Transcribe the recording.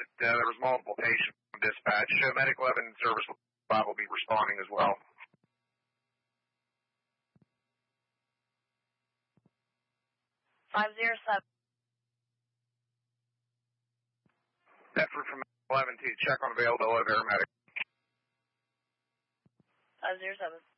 there was multiple patients dispatch. Medic 11 Service 5 will be responding as well. 507. Effort from 11 to check on availability of air medic. 507.